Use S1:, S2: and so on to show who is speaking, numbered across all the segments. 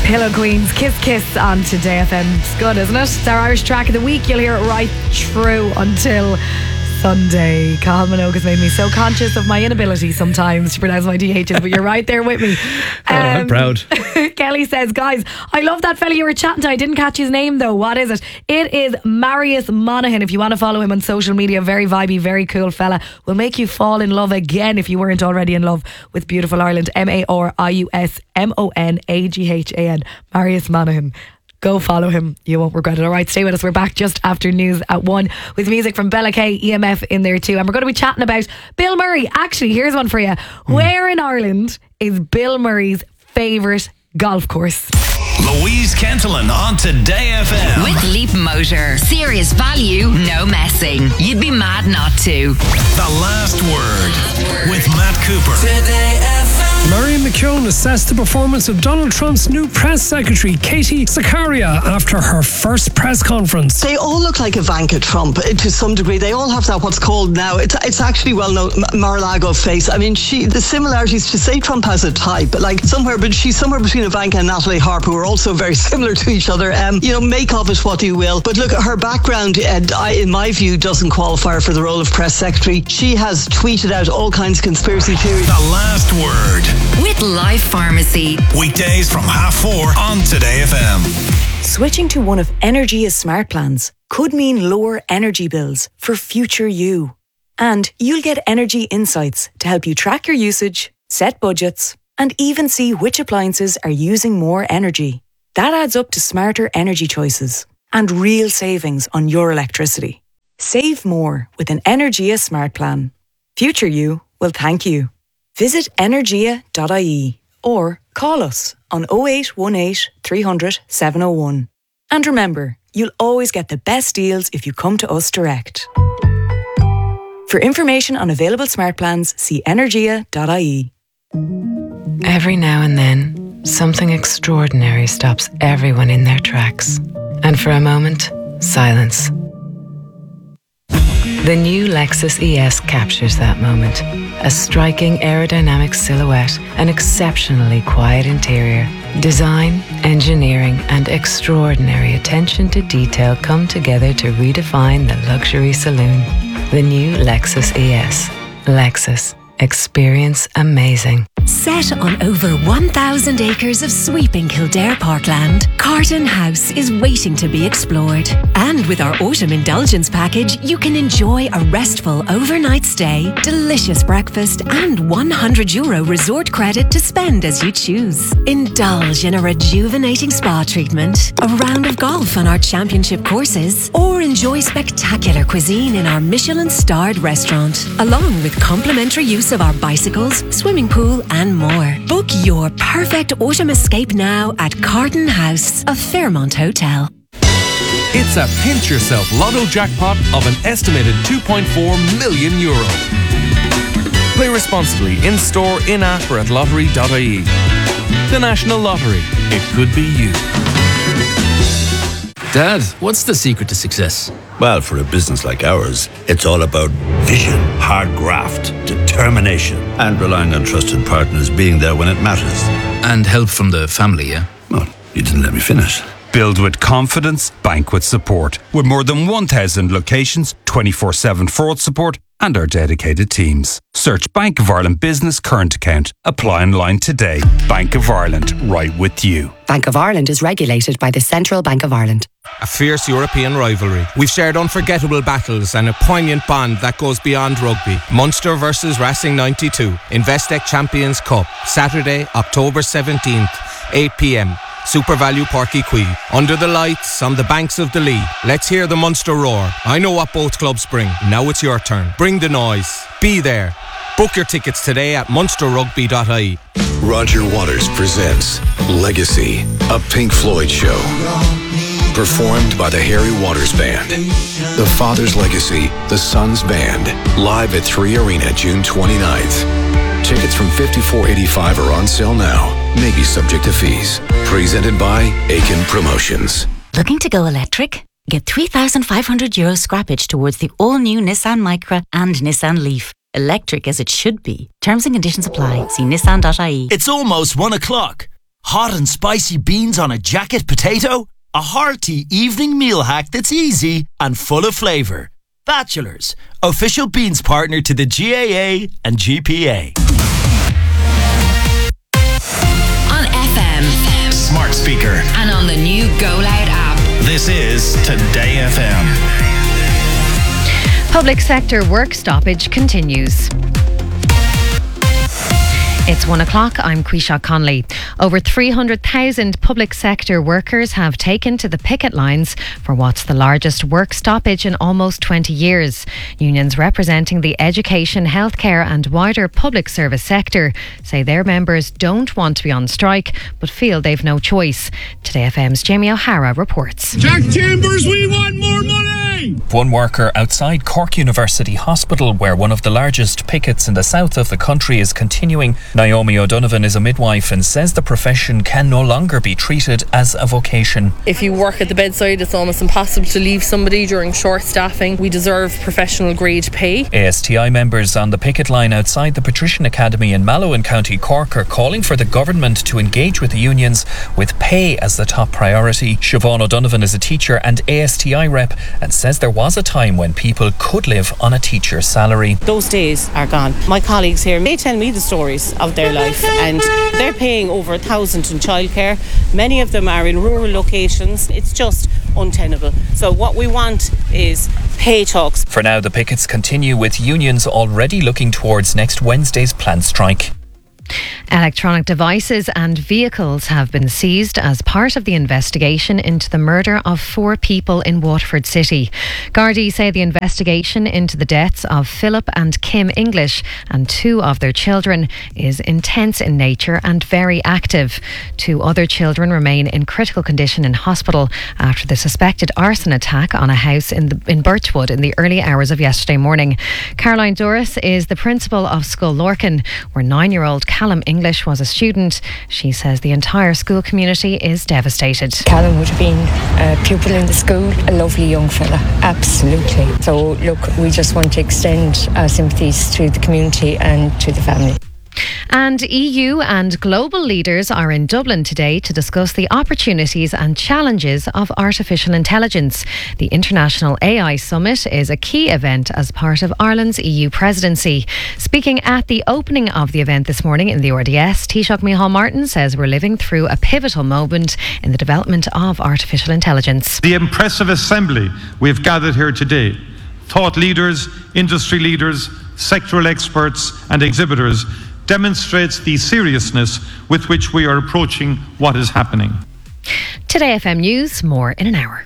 S1: Pillow Queens, Kiss Kiss on Today FM. It's good, isn't it? It's our Irish track of the week. You'll hear it right through until Sunday. Cathal Minogue has made me so conscious of my inability sometimes to pronounce my DHs, but you're right there with me.
S2: I'm proud.
S1: Kelly says, guys, I love that fella you were chatting to. I didn't catch his name though. What is it? It is Marius Monaghan. If you want to follow him on social media, very vibey, very cool fella. Will make you fall in love again if you weren't already in love with beautiful Ireland. MariusMonaghan. Marius Monaghan. Go follow him. You won't regret it. All right, stay with us. We're back just after news at 1 with music from Bella K, EMF in there too. And we're going to be chatting about Bill Murray. Actually, here's one for you. Where in Ireland is Bill Murray's favourite golf course?
S3: Louise Kentelin on Today FM.
S4: With Leap Motor. Serious value, no messing. You'd be mad not to.
S3: The Last Word with Matt Cooper. Today FM.
S5: Marion McKeown assessed the performance of Donald Trump's new press secretary, Katie Zakaria, after her first press conference.
S6: They all look like Ivanka Trump to some degree. They all have that what's called now, it's actually well known, Mar-a-Lago face. I mean, the similarities, to say Trump has a type, but she's somewhere between Ivanka and Natalie Harp, who are also very similar to each other. Make of it what you will. But look, her background, in my view, doesn't qualify her for the role of press secretary. She has tweeted out all kinds of conspiracy theories.
S3: The Last Word.
S4: With Life Pharmacy.
S3: Weekdays from 4:30 on Today FM.
S7: Switching to one of Energia's smart plans could mean lower energy bills for future you. And you'll get energy insights to help you track your usage, set budgets, and even see which appliances are using more energy. That adds up to smarter energy choices and real savings on your electricity. Save more with an Energia smart plan. Future you will thank you. Visit energia.ie or call us on 0818 300 701. And remember, you'll always get the best deals if you come to us direct. For information on available smart plans, see energia.ie.
S8: Every now and then, something extraordinary stops everyone in their tracks. And for a moment, silence. The new Lexus ES captures that moment. A striking aerodynamic silhouette, an exceptionally quiet interior. Design, engineering, and extraordinary attention to detail come together to redefine the luxury saloon. The new Lexus ES. Lexus. Experience amazing.
S9: Set on over 1,000 acres of sweeping Kildare parkland, Carton House is waiting to be explored. And with our autumn indulgence package, you can enjoy a restful overnight stay, delicious breakfast, and €100 resort credit to spend as you choose. Indulge in a rejuvenating spa treatment, a round of golf on our championship courses, or enjoy spectacular cuisine in our Michelin-starred restaurant, along with complimentary use of our bicycles, swimming pool, and more. Book your perfect autumn escape now at Carton House, a Fairmont hotel.
S10: It's a pinch yourself lotto jackpot of an estimated €2.4 million. Play responsibly in store, in app, or at lottery.ie. The National Lottery. It could be you.
S11: Dad, what's the secret to success?
S12: Well, for a business like ours, it's all about vision, hard graft, determination, and relying on trusted partners being there when it matters.
S11: And help from the family, yeah?
S12: Well, you didn't let me finish.
S13: Build with confidence, bank with support. With more than 1,000 locations, 24/7 fraud support, and our dedicated teams. Search Bank of Ireland Business Current Account. Apply online today. Bank of Ireland, right with you.
S14: Bank of Ireland is regulated by the Central Bank of Ireland.
S15: A fierce European rivalry. We've shared unforgettable battles and a poignant bond that goes beyond rugby. Munster versus Racing 92. Investec Champions Cup. Saturday, October 17th, 8 p.m. Super Value Páirc Uí Chaoimh. Under the lights, on the banks of the Lee. Let's hear the Munster roar. I know what both clubs bring. Now it's your turn. Bring the noise. Be there. Book your tickets today at munsterrugby.ie.
S16: Roger Waters presents Legacy, a Pink Floyd show. Performed by the Harry Waters Band. The Father's Legacy, the Son's Band. Live at 3 Arena, June 29th. Tickets from $54.85 are on sale now. May be subject to fees. Presented by Aiken Promotions.
S17: Looking to go electric? Get €3,500 scrappage towards the all-new Nissan Micra and Nissan Leaf. Electric as it should be. Terms and conditions apply. See nissan.ie.
S18: It's almost 1 o'clock.
S2: Hot and spicy beans on a jacket potato? A hearty evening meal hack that's easy and full of flavour. Bachelors, official beans partner to the GAA and GPA.
S4: On FM,
S3: smart speaker,
S4: and on the new Go Loud app.
S3: This is Today FM.
S18: Public sector work stoppage continues. It's 1 o'clock. I'm Quisha Conley. Over 300,000 public sector workers have taken to the picket lines for what's the largest work stoppage in almost 20 years. Unions representing the education, healthcare and wider public service sector say their members don't want to be on strike but feel they've no choice. Today FM's Jamie O'Hara reports.
S19: Jack Chambers, we want more money!
S20: One worker outside Cork University Hospital, where one of the largest pickets in the south of the country is continuing. Naomi O'Donovan is a midwife and says the profession can no longer be treated as a vocation.
S21: If you work at the bedside, it's almost impossible to leave somebody during short staffing. We deserve professional grade pay.
S20: ASTI members on the picket line outside the Patrician Academy in Mallow in County Cork are calling for the government to engage with the unions with pay as the top priority. Siobhan O'Donovan is a teacher and ASTI rep and says there was a time when people could live on a teacher's salary.
S22: Those days are gone. My colleagues here, they tell me the stories of their life, and they're paying over 1,000 in childcare. Many of them are in rural locations. It's just untenable. So what we want is pay talks.
S20: For now, the pickets continue, with unions already looking towards next Wednesday's planned strike.
S18: Electronic devices and vehicles have been seized as part of the investigation into the murder of 4 people in Waterford City. Gardaí say the investigation into the deaths of Philip and Kim English and 2 of their children is intense in nature and very active. 2 other children remain in critical condition in hospital after the suspected arson attack on a house in Birchwood in the early hours of yesterday morning. Caroline Doris is the principal of Scoil Lorcan, where 9-year-old Callum English was a student. She says the entire school community is devastated.
S23: Callum would have been a pupil in the school, a lovely young fella, absolutely. So look, we just want to extend our sympathies to the community and to the family.
S18: And EU and global leaders are in Dublin today to discuss the opportunities and challenges of artificial intelligence. The International AI Summit is a key event as part of Ireland's EU presidency. Speaking at the opening of the event this morning in the RDS, Taoiseach Micheál Martin says we're living through a pivotal moment in the development of artificial intelligence.
S24: The impressive assembly we've gathered here today, thought leaders, industry leaders, sectoral experts and exhibitors, demonstrates the seriousness with which we are approaching what is happening.
S18: Today FM News, more in an hour.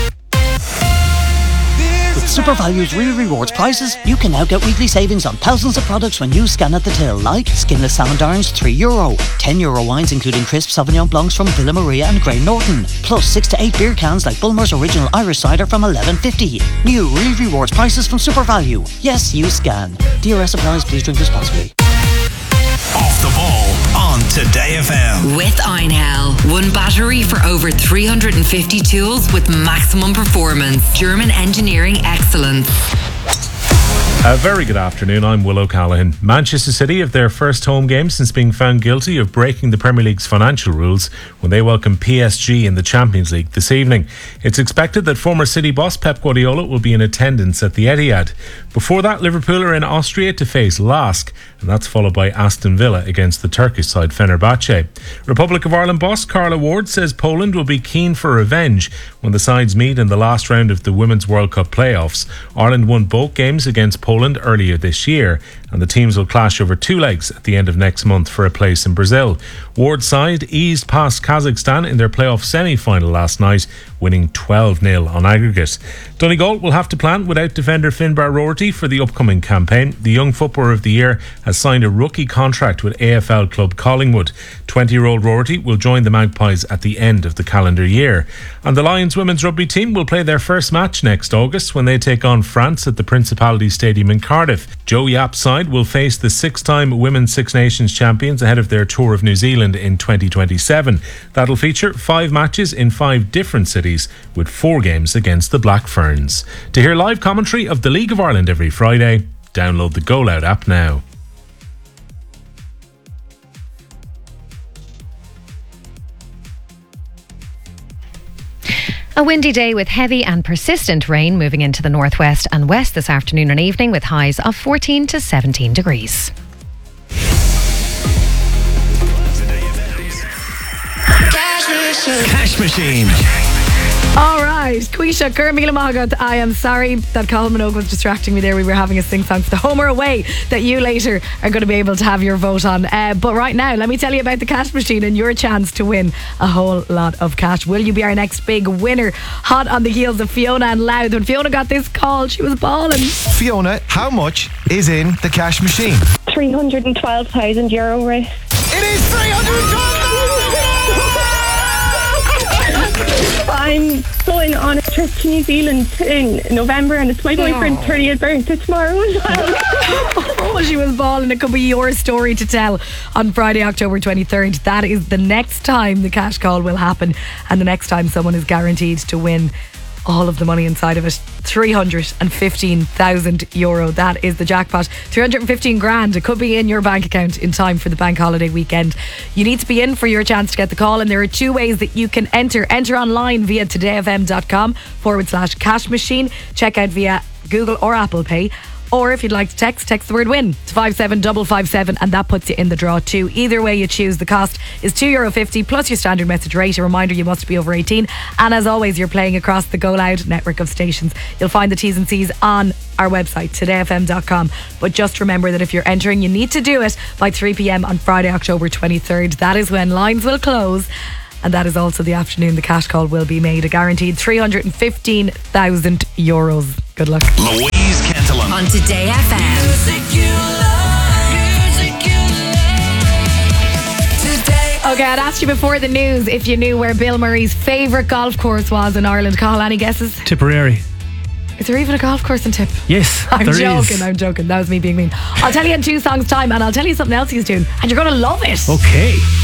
S25: With SuperValue's Real Rewards prices, you can now get weekly savings on thousands of products when you scan at the till, like skinless salmon darns €3, €10 wines including crisp Sauvignon Blancs from Villa Maria and Grey Norton, plus 6 to 8 beer cans like Bulmer's Original Irish Cider from $11.50. New Real Rewards prices from SuperValue. Yes, you scan. DRS applies. Please drink responsibly.
S3: Off the ball on Today FM.
S4: With Einhell. One battery for over 350 tools with maximum performance. German engineering excellence.
S26: A very good afternoon, I'm Will O'Callaghan. Manchester City have their first home game since being found guilty of breaking the Premier League's financial rules when they welcome PSG in the Champions League this evening. It's expected that former City boss Pep Guardiola will be in attendance at the Etihad. Before that, Liverpool are in Austria to face LASK, and that's followed by Aston Villa against the Turkish side Fenerbahce. Republic of Ireland boss Carla Ward says Poland will be keen for revenge when the sides meet in the last round of the Women's World Cup playoffs. Ireland won both games against Poland earlier this year, and the teams will clash over 2 legs at the end of next month for a place in Brazil. Ward's side eased past Kazakhstan in their playoff semi-final last night, winning 12-0 on aggregate. Donegal will have to plan without defender Finbar Roherty for the upcoming campaign. The Young Footballer of the Year has signed a rookie contract with AFL club Collingwood. 20-year-old Roherty will join the Magpies at the end of the calendar year. And the Lions women's rugby team will play their first match next August when they take on France at the Principality Stadium in Cardiff. Joe Yapp's side will face the 6-time Women's Six Nations champions ahead of their tour of New Zealand in 2027. That'll feature 5 matches in 5 different cities with 4 games against the Black Ferns. To hear live commentary of the League of Ireland every Friday, download the Go Loud app now.
S18: A windy day with heavy and persistent rain moving into the northwest and west this afternoon and evening with highs of 14 to 17 degrees.
S3: Cash Machine.
S1: All right, Quisha, Kermila Magat. I am sorry that Colin Minogue was distracting me there. We were having a sing-song for the home or away that you later are going to be able to have your vote on. But right now, let me tell you about the Cash Machine and your chance to win a whole lot of cash. Will you be our next big winner? Hot on the heels of Fiona and Louth. When Fiona got this call, she was bawling.
S5: Fiona, how much is in the Cash Machine?
S6: €312,000, right?
S5: It is 312,000!
S6: I'm going on a trip to New Zealand in November, and it's my boyfriend's 30th birthday tomorrow as well.
S1: Oh, she was bawling. It could be your story to tell on Friday, October 23rd. That is the next time the cash call will happen, and the next time someone is guaranteed to win all of the money inside of it. €315,000. That is the jackpot. 315 grand. It could be in your bank account in time for the bank holiday weekend. You need to be in for your chance to get the call, and there are two ways that you can enter. Enter online via todayfm.com/cash machine. Check out via Google or Apple Pay. Or if you'd like to text the word win to 57557 and that puts you in the draw too. Either way you choose, the cost is €2.50 plus your standard message rate. A reminder, you must be over 18. And as always, you're playing across the Go Loud network of stations. You'll find the T's and C's on our website, todayfm.com. But just remember that if you're entering, you need to do it by 3 p.m. on Friday, October 23rd. That is when lines will close. And that is also the afternoon the cash call will be made. A guaranteed €315,000. Good luck.
S3: Louise Cantillon.
S4: On Today FM.
S1: Okay, I'd asked you before the news if you knew where Bill Murray's favourite golf course was in Ireland. Cathal, any guesses?
S7: Tipperary.
S1: Is there even a golf course in Tip?
S7: Yes,
S1: I'm
S7: there
S1: joking,
S7: is.
S1: I'm joking. That was me being mean. I'll tell you in 2 songs' time, and I'll tell you something else he's doing, and you're going to love it.
S7: Okay.